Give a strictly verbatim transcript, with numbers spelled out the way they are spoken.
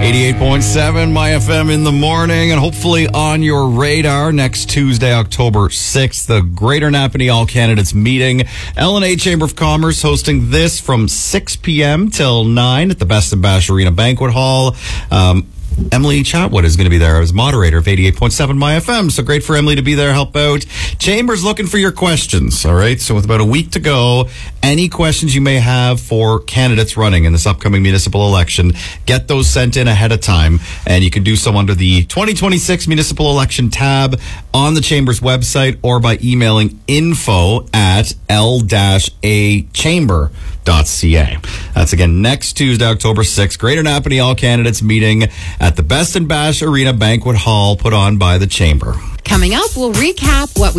eighty-eight point seven My F M in the morning, and hopefully on your radar next Tuesday, October sixth, the Greater Napanee All Candidates meeting. L and A Chamber of Commerce hosting this from six p.m. till nine at the Best in Bash Arena Banquet Hall. Um, Emily Chatwood is going to be there as moderator of eighty-eight point seven My F M. So great for Emily to be there, help out. Chamber's looking for your questions, all right? So with about a week to go, any questions you may have for candidates running in this upcoming municipal election, get those sent in ahead of time. And you can do so under the twenty twenty-six municipal election tab on the Chamber's website or by emailing info at l a chamber dot c a. That's again next Tuesday, October sixth, Greater Napanee All Candidates meeting at the Best in Bash Arena Banquet Hall put on by the Chamber. Coming up, we'll recap what we